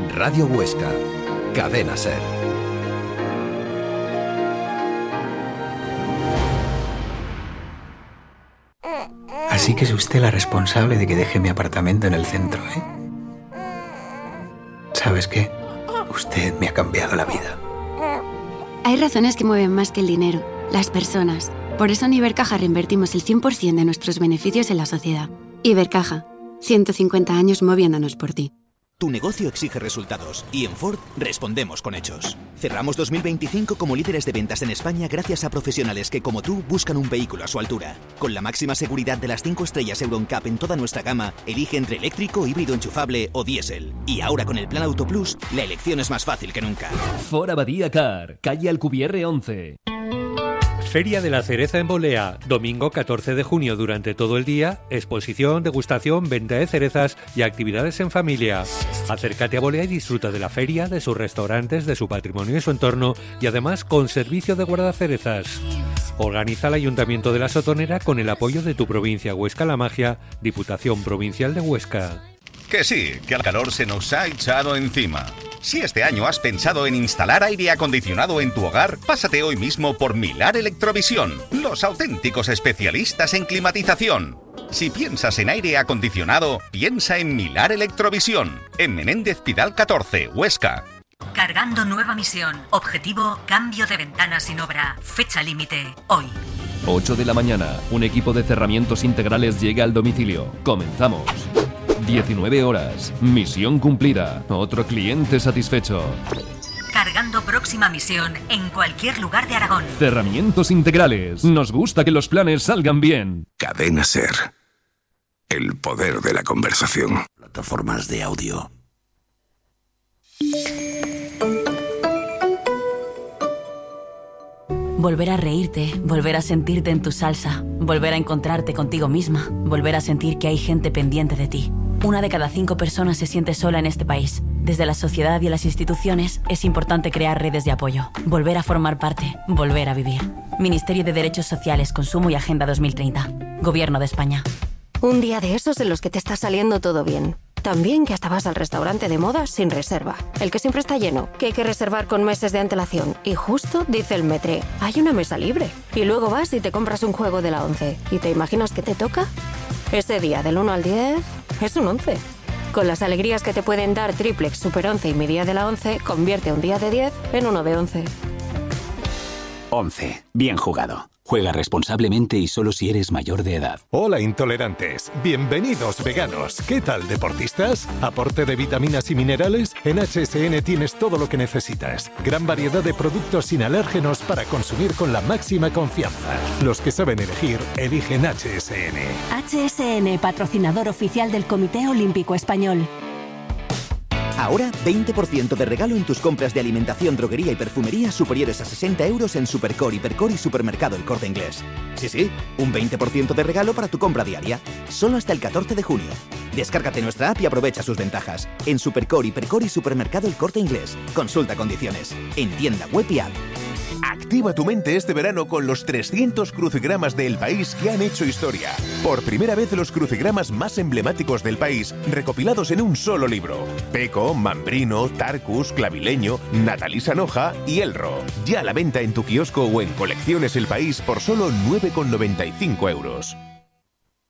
Radio Huesca, Cadena SER. Así que es usted la responsable de que deje mi apartamento en el centro, ¿eh? ¿Sabes qué? Usted me ha cambiado la vida. Hay razones que mueven más que el dinero, las personas. Por eso en Ibercaja reinvertimos el 100% de nuestros beneficios en la sociedad. Ibercaja, 150 años moviéndonos por ti. Tu negocio exige resultados y en Ford respondemos con hechos. Cerramos 2025 como líderes de ventas en España gracias a profesionales que, como tú, buscan un vehículo a su altura. Con la máxima seguridad de las 5 estrellas Euro NCAP en toda nuestra gama, elige entre eléctrico, híbrido enchufable o diésel. Y ahora con el Plan Auto Plus, la elección es más fácil que nunca. Ford Abadía Car, calle Alcubierre 11. Feria de la Cereza en Bolea, domingo 14 de junio durante todo el día, exposición, degustación, venta de cerezas y actividades en familia. Acércate a Bolea y disfruta de la feria, de sus restaurantes, de su patrimonio y su entorno y además con servicio de guardacerezas. Organiza el Ayuntamiento de La Sotonera con el apoyo de tu provincia Huesca La Magia, Diputación Provincial de Huesca. Que sí, que el calor se nos ha echado encima. Si este año has pensado en instalar aire acondicionado en tu hogar, pásate hoy mismo por Milar Electrovisión, los auténticos especialistas en climatización. Si piensas en aire acondicionado, piensa en Milar Electrovisión, en Menéndez Pidal 14, Huesca. Cargando nueva misión. Objetivo, cambio de ventanas sin obra. Fecha límite, hoy. 8 de la mañana, un equipo de cerramientos integrales llega al domicilio. Comenzamos. 19 horas, misión cumplida, otro cliente satisfecho. Cargando próxima misión en cualquier lugar de Aragón. Cerramientos integrales, nos gusta que los planes salgan bien. Cadena SER, el poder de la conversación. Plataformas de audio. Volver a reírte, volver a sentirte en tu salsa, volver a encontrarte contigo misma, volver a sentir que hay gente pendiente de ti. 1 de cada 5 personas se siente sola en este país. Desde la sociedad y las instituciones es importante crear redes de apoyo, volver a formar parte, volver a vivir. Ministerio de Derechos Sociales, Consumo y Agenda 2030. Gobierno de España. Un día de esos en los que te está saliendo todo bien. También que hasta vas al restaurante de moda sin reserva. El que siempre está lleno, que hay que reservar con meses de antelación. Y justo dice el metre, hay una mesa libre. Y luego vas y te compras un juego de la 11. ¿Y te imaginas que te toca? Ese día del 1 al 10 es un 11. Con las alegrías que te pueden dar Triplex, Super 11 y mi día de la 11, convierte un día de 10 en uno de 11. 11. Bien jugado. Juega responsablemente y solo si eres mayor de edad. Hola intolerantes, bienvenidos veganos. ¿Qué tal deportistas? ¿Aporte de vitaminas y minerales? En HSN tienes todo lo que necesitas. Gran variedad de productos sin alérgenos para consumir con la máxima confianza. Los que saben elegir, eligen HSN. HSN, patrocinador oficial del Comité Olímpico Español. Ahora, 20% de regalo en tus compras de alimentación, droguería y perfumería superiores a 60 euros en Supercore, Hipercore y Supermercado El Corte Inglés. Sí, un 20% de regalo para tu compra diaria. Solo hasta el 14 de junio. Descárgate nuestra app y aprovecha sus ventajas. En Supercore, Hipercore y Supermercado El Corte Inglés. Consulta condiciones. En tienda web y app. Activa tu mente este verano con los 300 crucigramas del país que han hecho historia. Por primera vez los crucigramas más emblemáticos del país recopilados en un solo libro. Peco, Mambrino, Tarcus, Clavileño, Natalí Sanoja y Elro. Ya a la venta en tu kiosco o en Colecciones El País por solo 9,95 euros.